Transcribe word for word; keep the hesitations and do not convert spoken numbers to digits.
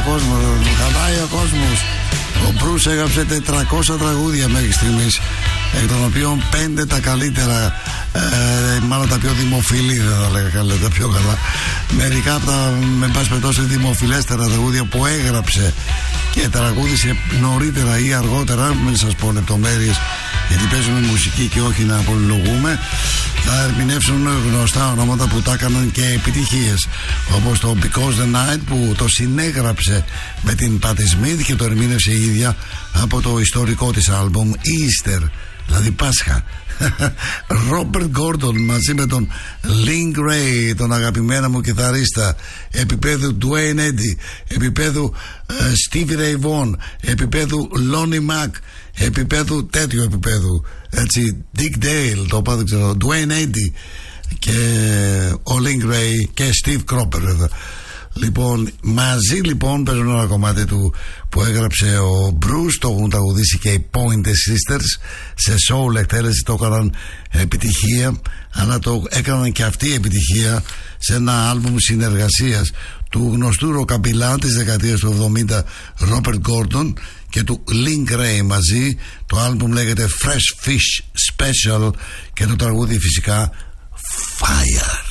κόσμο, χαλάει ο κόσμος. Ο Bruce έγραψε τετρακόσια τραγούδια μέχρι στιγμής, εκ των οποίων πέντε τα καλύτερα, ε, μάλλον τα πιο δημοφιλή, δεν θα λέγα καλά, τα πιο καλά. Μερικά από τα, με πάση περιπτώσει, δημοφιλέστερα τραγούδια που έγραψε και τραγούδισε νωρίτερα ή αργότερα, μην σας πω λεπτομέρειες γιατί παίζουμε μουσική και όχι να πολυλογούμε. Θα ερμηνεύσουν γνωστά ονόματα που τα έκαναν και επιτυχίες, όπως το Because the Night που το συνέγραψε με την Patti Smith και το ερμήνευσε η ίδια από το ιστορικό της άλμπουμ Easter, δηλαδή Πάσχα. Robert Gordon μαζί με τον Link Ray, τον αγαπημένο μου κιθαρίστα, επίπεδου Dwayne Eddy, επίπεδου uh, Stevie Ray Vaughan, επίπεδου Lonnie Mac, επίπεδου τέτοιο επίπεδου, έτσι, Dick Dale, το είπα, δεν ξέρω, Dwayne Eddy και ο Link Ray και Steve Cropper εδώ. Λοιπόν, μαζί λοιπόν παίζουν ένα κομμάτι του που έγραψε ο Bruce, το έχουν τραγουδήσει και οι Pointer Sisters σε soul εκτέλεση, το έκαναν επιτυχία, αλλά το έκαναν και αυτή επιτυχία σε ένα άλμπουμ συνεργασίας του γνωστού ροκαμπιλά της δεκαετίας του εβδομήντα Robert Gordon και του Link Ray μαζί. Το άλμπουμ λέγεται Fresh Fish Special και το τραγούδι φυσικά Fire.